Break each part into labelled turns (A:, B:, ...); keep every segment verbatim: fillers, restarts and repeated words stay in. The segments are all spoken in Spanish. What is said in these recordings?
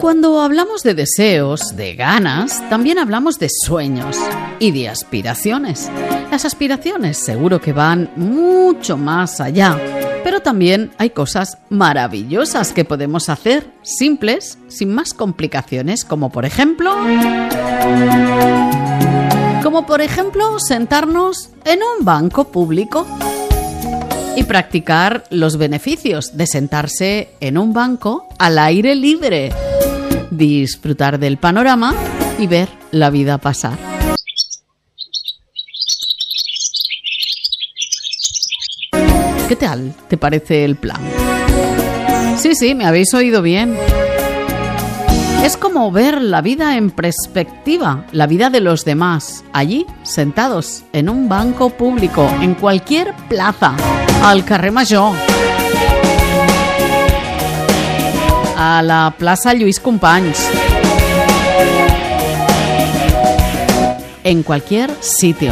A: cuando hablamos de deseos, de ganas, también hablamos de sueños y de aspiraciones. Las aspiraciones seguro que van mucho más allá, pero también hay cosas maravillosas que podemos hacer, simples, sin más complicaciones, como por ejemplo... Como por ejemplo sentarnos en un banco público y practicar los beneficios de sentarse en un banco al aire libre, disfrutar del panorama y ver la vida pasar. ¿Qué tal te parece el plan? Sí, sí, me habéis oído bien. Es como ver la vida en perspectiva, la vida de los demás, allí, sentados en un banco público, en cualquier plaza, al carrer Major, a la plaza Lluís Companys, en cualquier sitio.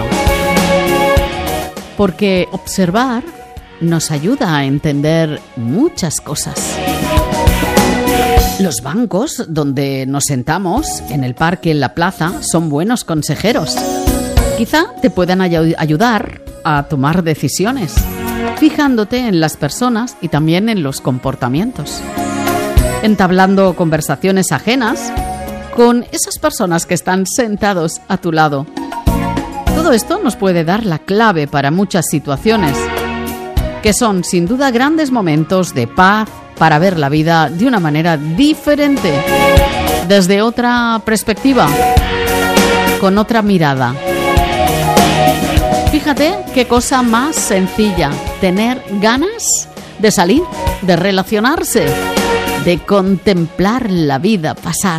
A: Porque observar nos ayuda a entender muchas cosas. Los bancos donde nos sentamos, en el parque, en la plaza, son buenos consejeros. Quizá te puedan ay- ayudar a tomar decisiones, fijándote en las personas y también en los comportamientos, entablando conversaciones ajenas con esas personas que están sentados a tu lado. Todo esto nos puede dar la clave para muchas situaciones, que son sin duda grandes momentos de paz, para ver la vida de una manera diferente, desde otra perspectiva, con otra mirada. Fíjate qué cosa más sencilla, tener ganas de salir, de relacionarse, de contemplar la vida pasar.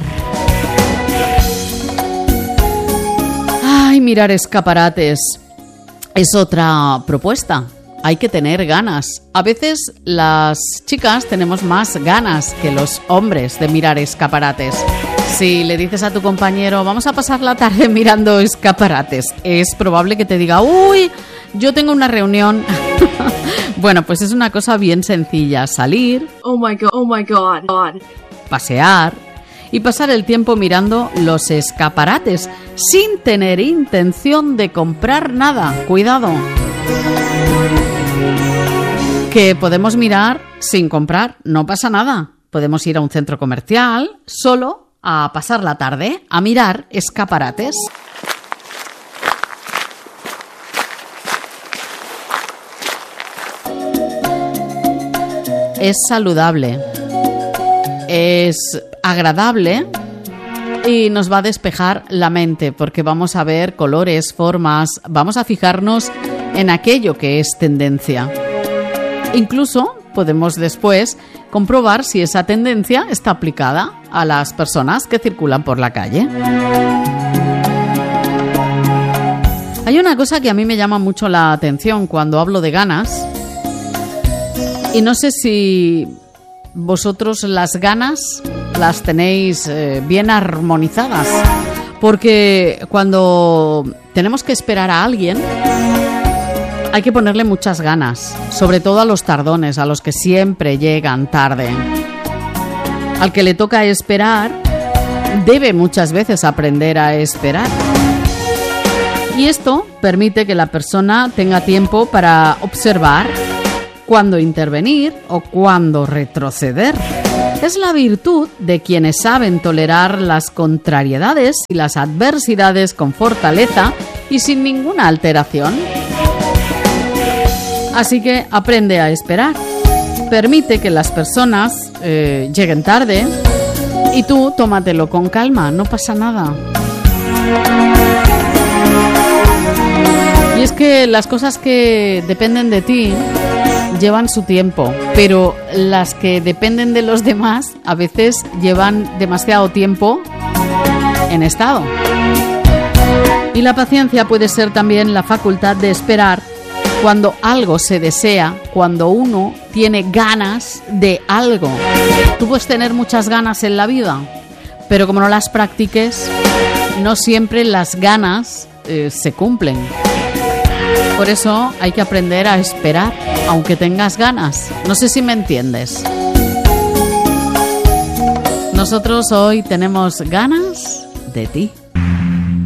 A: Ay, mirar escaparates es otra propuesta. Hay que tener ganas. A veces las chicas tenemos más ganas que los hombres de mirar escaparates. Si le dices a tu compañero, vamos a pasar la tarde mirando escaparates, es probable que te diga, uy, yo tengo una reunión. Bueno, pues es una cosa bien sencilla. Salir,
B: Oh my God, oh my God, God.
A: pasear y pasar el tiempo mirando los escaparates sin tener intención de comprar nada. Cuidado. Que podemos mirar sin comprar, no pasa nada. Podemos ir a un centro comercial solo a pasar la tarde, a mirar escaparates. Es saludable, es agradable y nos va a despejar la mente porque vamos a ver colores, formas, vamos a fijarnos en aquello que es tendencia. Incluso podemos después comprobar si esa tendencia está aplicada a las personas que circulan por la calle. Hay una cosa que a mí me llama mucho la atención cuando hablo de ganas, y no sé si vosotros las ganas las tenéis eh, bien armonizadas, porque cuando tenemos que esperar a alguien hay que ponerle muchas ganas, sobre todo a los tardones, a los que siempre llegan tarde. Al que le toca esperar, debe muchas veces aprender a esperar. Y esto permite que la persona tenga tiempo para observar cuándo intervenir o cuándo retroceder. Es la virtud de quienes saben tolerar las contrariedades y las adversidades con fortaleza y sin ninguna alteración. Así que aprende a esperar. Permite que las personas eh, lleguen tarde y tú tómatelo con calma, no pasa nada. Y es que las cosas que dependen de ti llevan su tiempo, pero las que dependen de los demás a veces llevan demasiado tiempo en estado. Y la paciencia puede ser también la facultad de esperar cuando algo se desea, cuando uno tiene ganas de algo. Tú puedes tener muchas ganas en la vida, pero como no las practiques, no siempre las ganas eh, se cumplen. Por eso hay que aprender a esperar, aunque tengas ganas. No sé si me entiendes. Nosotros hoy tenemos ganas de ti.